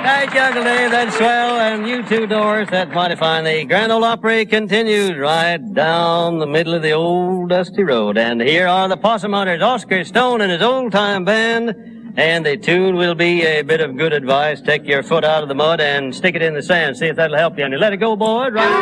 Thank you, Uncle Dave. That's swell. And you two, Doris, that's mighty fine. The Grand Ole Opry continues right down the middle of the old dusty road. And here are the Possum Hunters, Oscar Stone and his old-time band. And the tune will be a bit of good advice. Take your foot out of the mud and stick it in the sand. See if that'll help you. And you let it go, boys. Right.